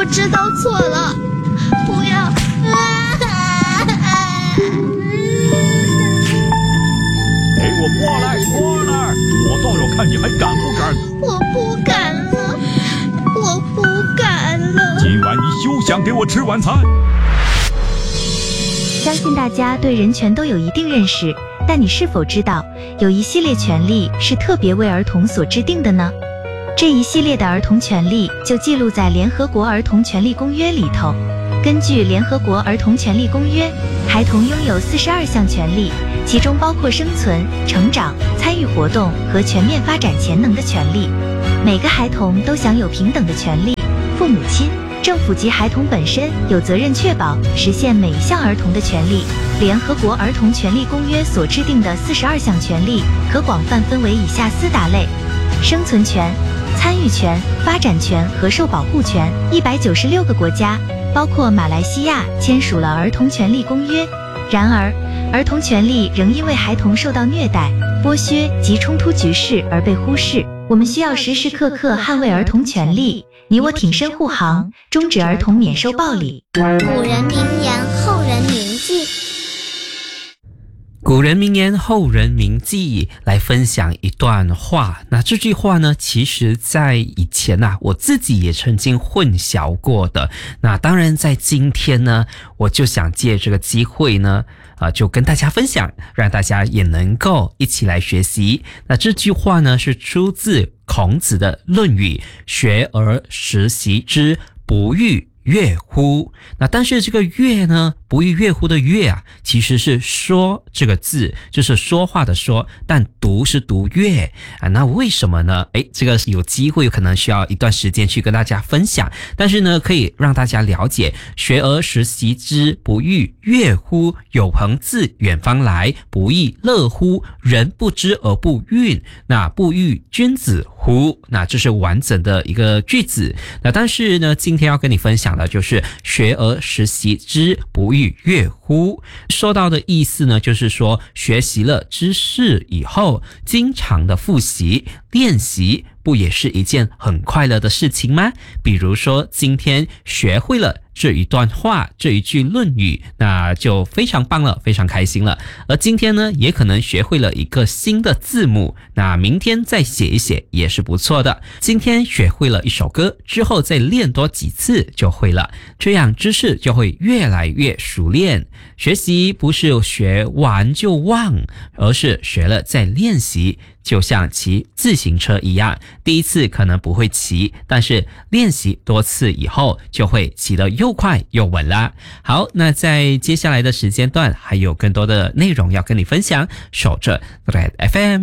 我知道错了，不要！ 给我过来，过来！我倒要看你还敢不敢！ 我不敢了，我不敢了。 今晚你休想给我吃晚餐！ 相信大家对人权都有一定认识，但你是否知道，有一系列权利是特别为儿童所制定的呢？这一系列的儿童权利就记录在联合国儿童权利公约里头。根据联合国儿童权利公约，孩童拥有42项权利，其中包括生存、成长、参与活动和全面发展潜能的权利。每个孩童都享有平等的权利，父母亲、政府及孩童本身有责任确保实现每一项儿童的权利。联合国儿童权利公约所制定的42项权利可广泛分为以下4大类：生存权、参与权、发展权和受保护权。196个国家，包括马来西亚签署了儿童权利公约。然而，儿童权利仍因为孩童受到虐待、剥削及冲突局势而被忽视。我们需要时时刻刻捍卫儿童权利，你我挺身护航，终止儿童免受暴力。 古人名言，后人铭记。 古人名言，后人铭记，来分享一段话。那这句话呢，其实在以前我自己也曾经混淆过的。那当然在今天呢，我就想借这个机会呢，就跟大家分享，让大家也能够一起来学习。那这句话呢，是出自孔子的《论语》，学而时习之，不亦乐乎。那但是这个乐呢，不亦乐乎的乐其实是说这个字，就是说话的说，但读是读乐那为什么呢？这个有机会可能需要一段时间去跟大家分享，但是呢，可以让大家了解，学而时习之，不亦乐乎？有朋自远方来，不亦乐乎？人不知而不愠，那不亦君子乎？那这是完整的一个句子。那但是呢，今天要跟你分享的就是学而时习之，不亦乐乎？说到的意思呢，就是说学习了知识以后，经常的复习练习，不也是一件很快乐的事情吗？比如说今天学会了这一段话，这一句论语，那就非常棒了，非常开心了。而今天呢，也可能学会了一个新的字母，那明天再写一写也是不错的。今天学会了一首歌，之后再练多几次就会了，这样知识就会越来越熟练。学习不是学完就忘，而是学了再练习，就像骑自行车一样，第一次可能不会骑，但是练习多次以后就会骑得又快又稳啦。好，那在接下来的时间段还有更多的内容要跟你分享，守着 Red FM。